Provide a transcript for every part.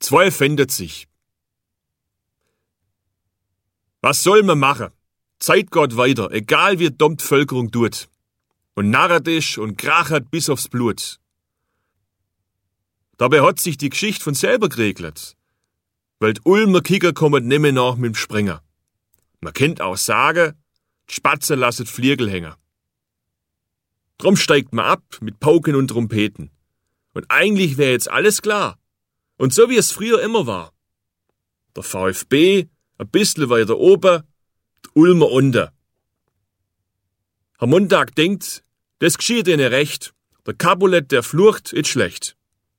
Zwei fändet sich. Was soll man machen? Zeit geht weiter, egal wie dumm die Bevölkerung tut. Und narret ist und krachert bis aufs Blut. Dabei hat sich die Geschichte von selber geregelt. Weil die Ulmer Kicker kommen nimmer nach mit dem Springer. Man kennt auch sagen, die Spatzen lassen Fliegel hängen. Drum steigt man ab mit Pauken und Trompeten. Und eigentlich wäre jetzt alles klar. Und so wie es früher immer war. Der VfB ein bisschen weiter oben, die Ulmer unten. Herr Montag denkt, das geschieht ihnen recht. Der Capulet, der flucht, ist schlecht.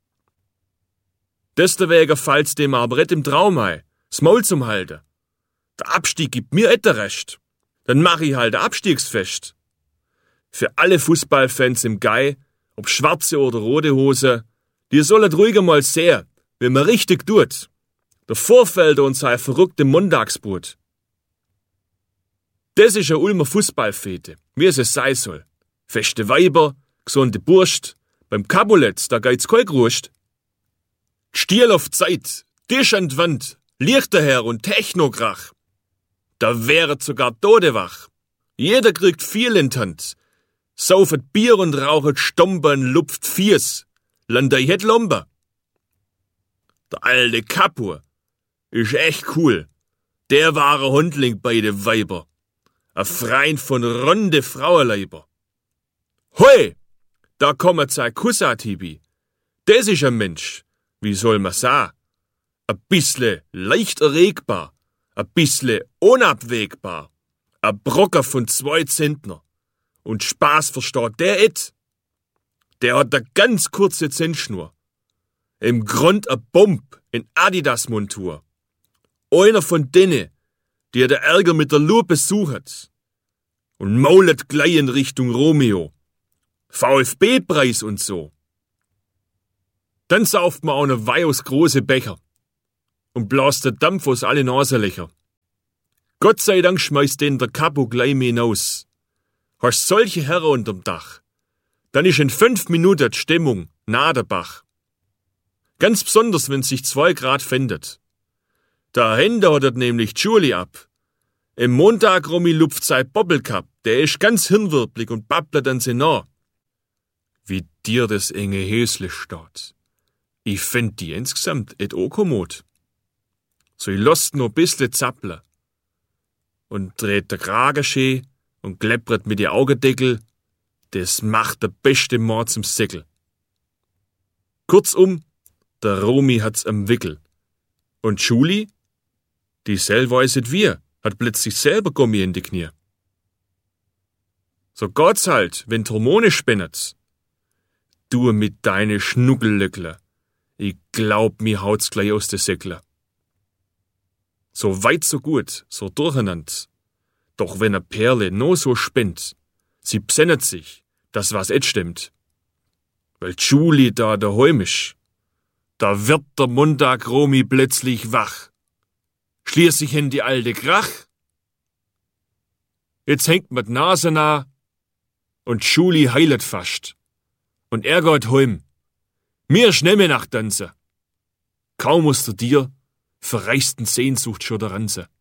Deswegen fällt's dem aber nicht im Traum ein, das Maul zum halten. Der Abstieg gibt mir etwa recht. Dann mach ich halt ein Abstiegsfest. Für alle Fußballfans im Gai, ob schwarze oder rote Hose, die sollen ruhiger mal sehen, wenn man richtig tut. Der Vorfelder und sein verrückte Montagsbrot. Das ist eine Ulmer Fußballfete, wie es sein soll. Feste Weiber, gesunde Burst, beim Capulet, da geht's kein Grust. Stiel auf Zeit, Tisch an die Wand, Lichter her und Technokrach. Da wäret sogar Tode wach. Jeder kriegt viel in die Hand. Saufet Bier und rauchet Stombern, lupft Fies. Landei het Lomber. Der alte Kapur ist echt cool. Der wahre Hundling bei de Weiber. A Freund von ronde Frauenleiber. Hoi, da kommt sein Kussatibi. Das ist ein Mensch, wie soll man sagen? A bissle leicht erregbar, a bissle unabwägbar, a Brocker von 2 Zentner. Und Spaß versteht der et. Der hat a ganz kurze Zentschnur. Im Grund a Bomb in Adidas-Montur. Einer von denen, der der Ärger mit der Lupe sucht. Und maulet gleich in Richtung Romeo. VfB-Preis und so. Dann sauft man auch ne Weih aus große Becher. Und blast der Dampf aus alle Nasenlöcher. Gott sei Dank schmeißt den der Capo gleich mit hinaus. Hast solche Herren unterm Dach, dann ist in 5 Minuten die Stimmung nahe der Bach. Ganz besonders, wenn sich 2 Grad fändet. Da Hände hat er nämlich Julie ab. Im Montag Romy lupft sein Bobbelcup, der ist ganz hirnwirblig und babbelt an sie nah. Wie dir das enge Hösle steht. Ich fänd die insgesamt et o kommod. So ich lost nur bissle zappler. Und dreht der Kragen schön und kleppert mit die Augendeckel, das macht der beste Mord zum Säckel. Kurzum, der Romy hat's am Wickel. Und Julie, die sel weißet wir, hat plötzlich selber Gummi in die Knie. So geht's halt, wenn die Hormone spinnet. Du mit deine Schnuggellöckler, ich glaub, mir haut's gleich aus de Säckler. So weit, so gut, so durcheinander. Doch wenn a Perle no so spinnt, sie bsennet sich, dass was et stimmt. Weil Julie da daheim ist, da wird der Montag Romy plötzlich wach. Schließt sich in die alte Krach. Jetzt hängt mir die Nase nah und Julie heilet fast. Und er geht heim. Mir schnemme nach Tanze. Kaum aus der Dir verreißten Sehnsucht schon der Ranze.